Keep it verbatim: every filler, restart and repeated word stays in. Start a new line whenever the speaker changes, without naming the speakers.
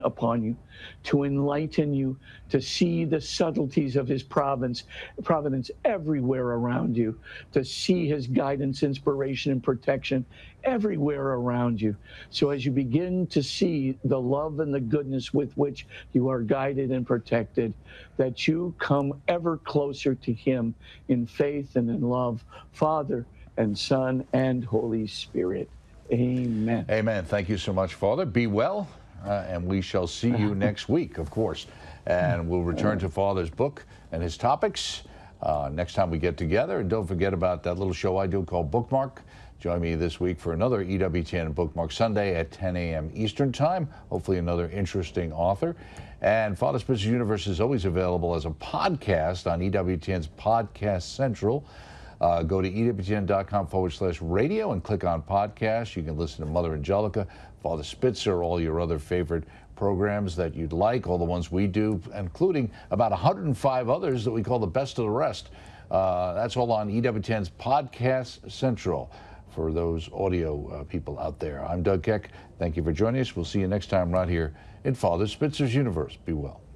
upon you, to enlighten you, to see the subtleties of his providence, providence everywhere around you, to see his guidance, inspiration, and protection everywhere around you. So as you begin to see the love and the goodness with which you are guided and protected, that you come ever closer to him in faith and in love, Father and Son and Holy Spirit. Amen.
Amen. Thank you so much, Father. Be well. Uh, and we shall see you next week, of course. And we'll return to Father's book and his topics uh, next time we get together. And don't forget about that little show I do called Bookmark. Join me this week for another E W T N Bookmark Sunday at ten a m Eastern Time. Hopefully another interesting author. And Father Spitzer's Universe is always available as a podcast on E W T N's Podcast Central. Uh, go to E W T N dot com forward slash radio and click on podcasts. You can listen to Mother Angelica, Father Spitzer, all your other favorite programs that you'd like, all the ones we do, including about one hundred five others that we call the best of the rest. Uh, that's all on E W T N's Podcast Central for those audio uh, people out there. I'm Doug Keck. Thank you for joining us. We'll see you next time right here in Father Spitzer's Universe. Be well.